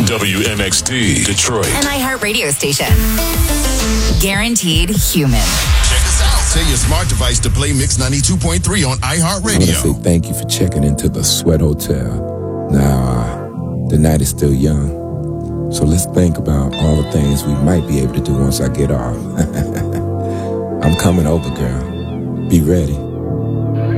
WMXD, Detroit. An iHeart radio station. Guaranteed human. Check us out. Tell your smart device to play Mix 92.3 on iHeartRadio. I want to say thank you for checking into the Sweat Hotel. Now, the night is still young, so let's think about all the things we might be able to do once I get off. I'm coming over, girl. Be ready.